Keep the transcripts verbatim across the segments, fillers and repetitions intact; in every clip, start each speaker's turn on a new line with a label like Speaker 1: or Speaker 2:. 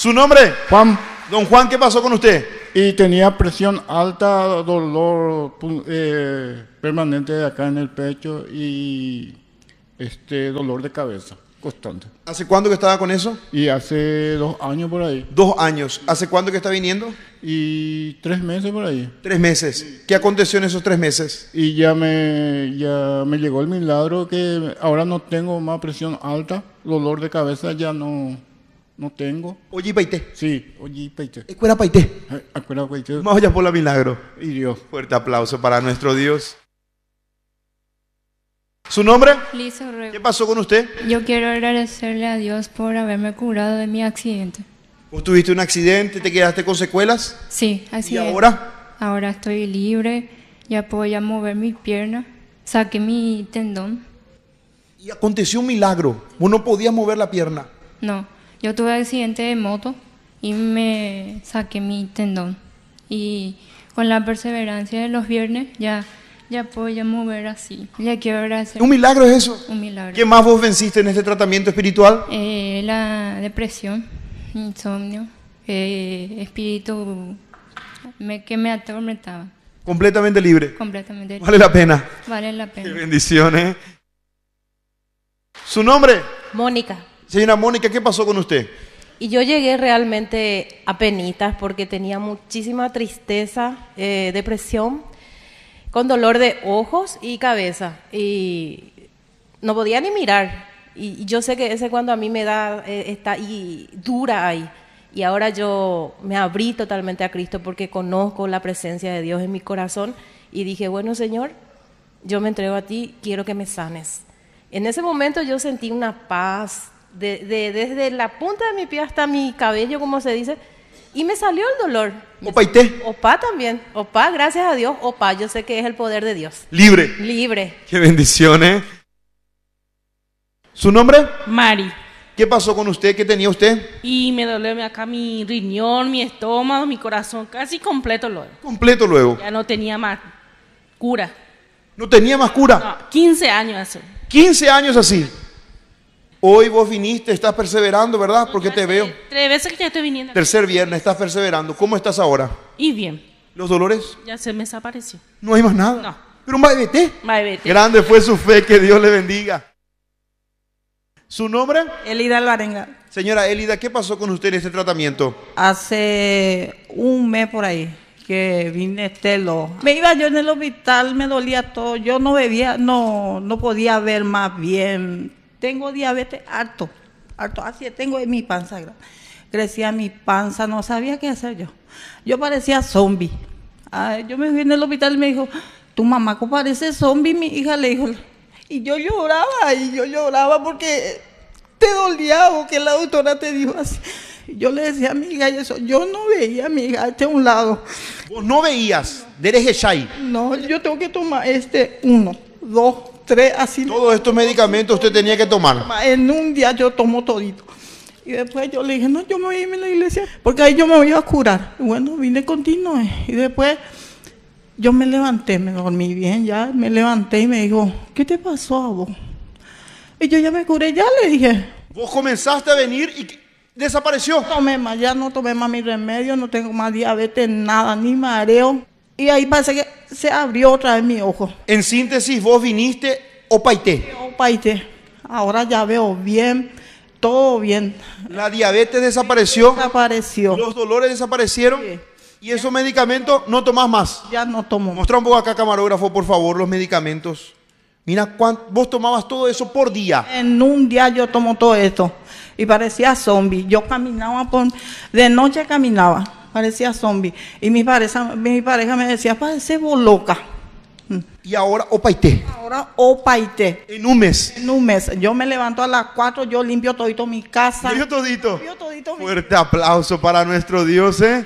Speaker 1: ¿Su nombre?
Speaker 2: Juan.
Speaker 1: Don Juan, ¿qué pasó con usted?
Speaker 2: Y tenía presión alta, dolor eh, permanente acá en el pecho y este dolor de cabeza constante.
Speaker 1: ¿Hace cuándo que estaba con eso?
Speaker 2: Y hace dos años por ahí.
Speaker 1: Dos años. ¿Hace cuándo que está viniendo?
Speaker 2: Y tres meses por ahí.
Speaker 1: Tres meses. ¿Qué aconteció en esos tres meses?
Speaker 2: Y ya me, ya me llegó el milagro que ahora no tengo más presión alta, dolor de cabeza ya no, no tengo.
Speaker 1: Oye, paité.
Speaker 2: Sí, oye, paité.
Speaker 1: Escuela paité.
Speaker 2: Escuela paité.
Speaker 1: Vamos ya por la milagro.
Speaker 2: Y Dios.
Speaker 1: Fuerte aplauso para nuestro Dios. ¿Su nombre?
Speaker 3: Lisa Orrego.
Speaker 1: ¿Qué pasó con usted?
Speaker 3: Yo quiero agradecerle a Dios por haberme curado de mi accidente.
Speaker 1: ¿Vos tuviste un accidente, te quedaste con secuelas?
Speaker 3: Sí, así
Speaker 1: ¿Y
Speaker 3: es.
Speaker 1: ahora?
Speaker 3: Ahora estoy libre, ya puedo ya mover mis piernas, saqué mi tendón.
Speaker 1: Y aconteció un milagro. Vos no podías mover la pierna.
Speaker 3: No, yo tuve accidente de moto y me saqué mi tendón. Y con la perseverancia de los viernes ya... Ya puedo ya mover así. Ya quiero agradecer.
Speaker 1: ¿Un milagro es eso?
Speaker 3: Un milagro.
Speaker 1: ¿Qué más vos venciste en este tratamiento espiritual?
Speaker 3: Eh, la depresión, insomnio, eh, espíritu me, que me atormentaba.
Speaker 1: Completamente libre.
Speaker 3: Completamente libre.
Speaker 1: Vale la pena.
Speaker 3: Vale la pena.
Speaker 1: Qué bendiciones. ¿Su nombre?
Speaker 4: Mónica.
Speaker 1: Señora Mónica, ¿qué pasó con usted?
Speaker 4: Y yo llegué realmente a penitas porque tenía muchísima tristeza, eh, depresión, con dolor de ojos y cabeza, y no podía ni mirar, y yo sé que ese cuando a mí me da, eh, está y dura ahí, y ahora yo me abrí totalmente a Cristo porque conozco la presencia de Dios en mi corazón, y dije, bueno Señor, yo me entrego a ti, quiero que me sanes. En ese momento yo sentí una paz, de, de, desde la punta de mi pie hasta mi cabello, como se dice, y me salió el dolor.
Speaker 1: ¿Opaité?
Speaker 4: Opa también. Opa, gracias a Dios. Opa, yo sé que es el poder de Dios.
Speaker 1: Libre.
Speaker 4: Libre.
Speaker 1: Qué bendiciones. ¿Su nombre?
Speaker 5: Mari.
Speaker 1: ¿Qué pasó con usted? ¿Qué tenía usted?
Speaker 5: Y me dolió acá mi riñón, mi estómago, mi corazón, casi completo luego.
Speaker 1: Completo luego.
Speaker 5: Ya no tenía más cura.
Speaker 1: ¿No tenía más cura?
Speaker 5: No, quince años hace.
Speaker 1: quince años así. Hoy vos viniste, estás perseverando, ¿verdad? Porque te veo.
Speaker 5: Tres veces que ya estoy viniendo.
Speaker 1: Tercer viernes, estás perseverando. ¿Cómo estás ahora?
Speaker 5: Y bien.
Speaker 1: ¿Los dolores?
Speaker 5: Ya se me desapareció.
Speaker 1: No hay más nada.
Speaker 5: No.
Speaker 1: Pero un vete.
Speaker 5: Vete.
Speaker 1: Grande fue su fe, que Dios le bendiga. ¿Su nombre?
Speaker 6: Elida Alvarenga.
Speaker 1: Señora Elida, ¿qué pasó con usted en este tratamiento?
Speaker 6: Hace un mes por ahí que vine estelo. Me iba yo en el hospital, me dolía todo. Yo no bebía, no, no podía ver más bien. Tengo diabetes harto, harto, así tengo en mi panza. Crecía mi panza, no sabía qué hacer yo. Yo parecía zombie. Ay, yo me fui en el hospital y me dijo, tu mamá parece zombie, mi hija, le dijo. Y yo lloraba, y yo lloraba porque te dolía o que la doctora te dijo así. Y yo le decía a mi hija eso, yo no veía a mi hija, este a un lado.
Speaker 1: ¿Vos no veías? ¿Dereje Shai?
Speaker 6: No, yo tengo que tomar este uno, dos, tres, así.
Speaker 1: Todos estos medicamentos usted tenía que tomar.
Speaker 6: En un día yo tomo todito. Y después yo le dije, no, yo me voy a irme a la iglesia, porque ahí yo me voy a curar. Y bueno, vine continuo. Y después yo me levanté, me dormí bien ya, me levanté y me dijo, ¿qué te pasó a vos? Y yo ya me curé, ya le dije.
Speaker 1: Vos comenzaste a venir y desapareció.
Speaker 6: No tomé más, ya no tomé más mi remedio, no tengo más diabetes, nada, ni mareo. Y ahí parece que se abrió otra vez mi ojo.
Speaker 1: En síntesis, vos viniste opaité.
Speaker 6: Opaité. Ahora ya veo bien, todo bien.
Speaker 1: La diabetes desapareció.
Speaker 6: Desapareció.
Speaker 1: Los dolores desaparecieron.
Speaker 6: Sí.
Speaker 1: Y esos medicamentos no tomás más.
Speaker 6: Ya no tomo.
Speaker 1: Mostra un poco acá, camarógrafo, por favor, los medicamentos. Mira, cuánto, vos tomabas todo eso por día.
Speaker 6: En un día yo tomo todo esto. Y parecía zombie. Yo caminaba por... De noche caminaba. Parecía zombie. Y mi pareja, mi pareja me decía, parece vos loca.
Speaker 1: Y ahora opaité.
Speaker 6: Ahora opaité.
Speaker 1: En un mes.
Speaker 6: En un mes. Yo me levanto a las cuatro, yo limpio todito mi casa.
Speaker 1: ¿Limpio todito?
Speaker 6: Limpio todito mi...
Speaker 1: Fuerte aplauso para nuestro Dios, ¿eh?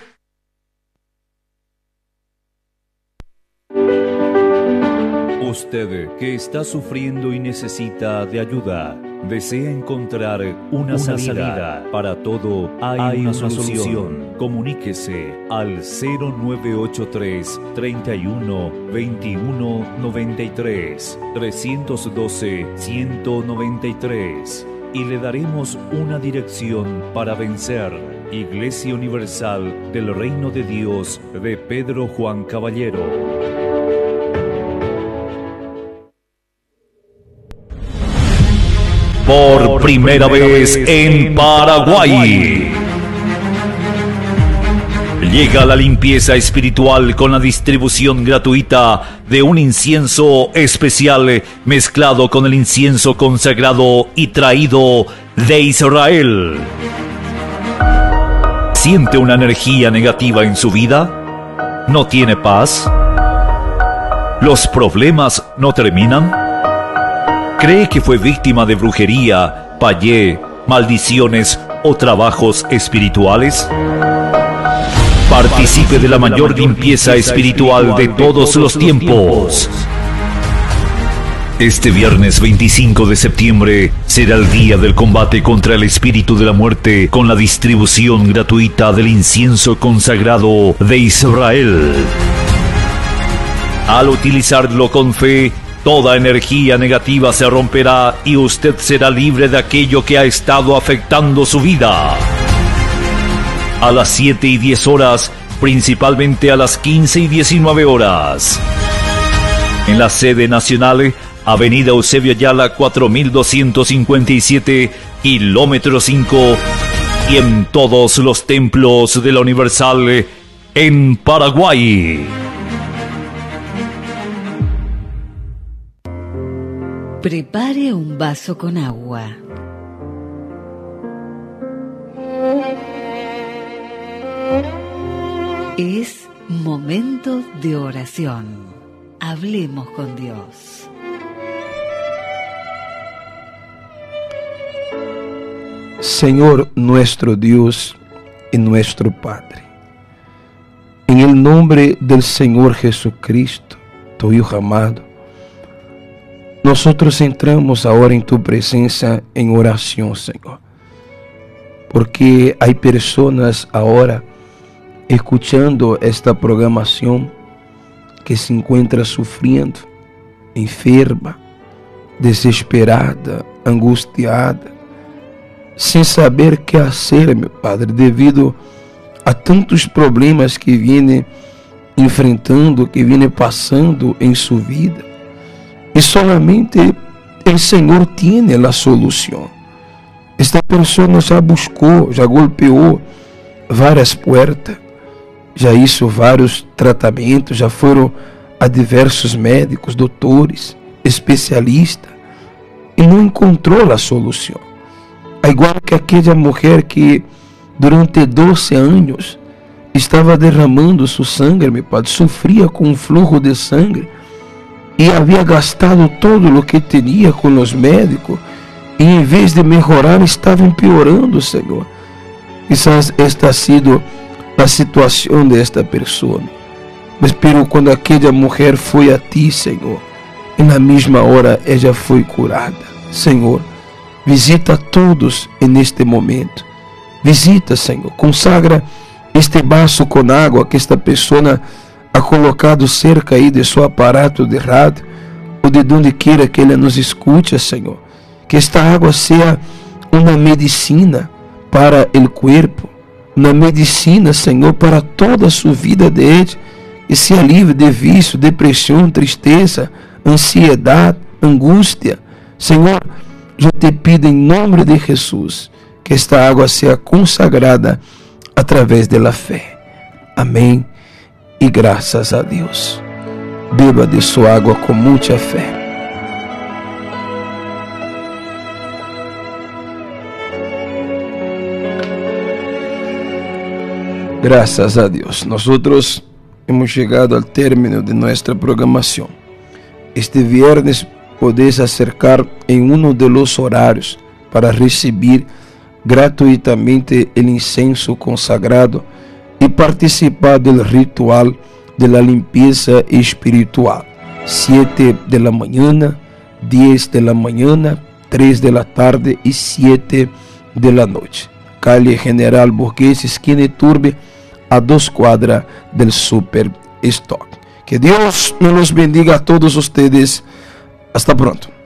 Speaker 7: Usted que está sufriendo y necesita de ayuda, desea encontrar una, una salida. salida. Para todo hay, hay una, una solución. solución. Comuníquese al cero nueve ocho tres, treinta y uno, veintiuno, noventa y tres, trescientos doce, ciento noventa y tres. y le daremos una dirección para vencer. Iglesia Universal del Reino de Dios de Pedro Juan Caballero. Por primera vez en Paraguay, llega la limpieza espiritual con la distribución gratuita de un incienso especial mezclado con el incienso consagrado y traído de Israel. ¿Siente una energía negativa en su vida? ¿No tiene paz? ¿Los problemas no terminan? ¿Cree que fue víctima de brujería, payé, maldiciones o trabajos espirituales? Participe de la mayor limpieza espiritual de todos los tiempos. Este viernes veinticinco de septiembre será el día del combate contra el espíritu de la muerte con la distribución gratuita del incienso consagrado de Israel. Al utilizarlo con fe, toda energía negativa se romperá y usted será libre de aquello que ha estado afectando su vida. A las siete y diez horas, principalmente a las quince y diecinueve horas. En la sede nacional, Avenida Eusebio Ayala cuatro mil doscientos cincuenta y siete, kilómetro cinco, y en todos los templos de la Universal en Paraguay.
Speaker 8: Prepare un vaso con agua. Es momento de oración. Hablemos con Dios.
Speaker 9: Señor nuestro Dios y nuestro Padre, en el nombre del Señor Jesucristo, tu Hijo amado, nosotros entramos ahora en tu presencia en oración, Señor, porque hay personas ahora escuchando esta programación que se encuentra sufriendo, enferma, desesperada, angustiada, sem saber qué hacer, meu Padre, devido a tantos problemas que viene enfrentando, que viene passando em sua vida. E solamente o Senhor tiene a solução. Esta pessoa já buscou, já golpeou várias portas, já hizo vários tratamentos, já foram a diversos médicos, doutores, especialistas, e não encontrou a solução. É igual que aquela mulher que durante doze anos estava derramando sua sangue, meu Padre, sofria com um fluxo de sangue e havia gastado todo o que tinha com os médicos e em vez de melhorar estava empeorando, Senhor. Quizás esta ha sido a situação desta pessoa. Mas pero quando aquela mulher foi a Ti, Senhor, e na mesma hora ela foi curada. Senhor, visita a todos neste momento. Visita, Senhor. Consagra este vaso com água que esta pessoa ha colocado cerca aí de seu aparato de rádio ou de onde quiera que ele nos escute, Senhor. Que esta água seja uma medicina para o corpo, uma medicina, Senhor, para toda a sua vida de ele, e seja livre de vício, depressão, tristeza, ansiedade, angústia. Senhor, eu te pido em nome de Jesus que esta água seja consagrada através da fé. Amém. E graças a Deus. Beba de sua água com muita fé. Graças a Deus. Nosotros hemos llegado al término de nuestra programación. Este viernes podéis acercar en uno de los horarios para recibir gratuitamente el incenso consagrado y participar del ritual de la limpieza espiritual. siete de la mañana, diez de la mañana, tres de la tarde y siete de la noche. Calle General Burgués, esquina Iturbe, a dos cuadras del Super Stock. Que Dios nos los bendiga a todos ustedes. Hasta pronto.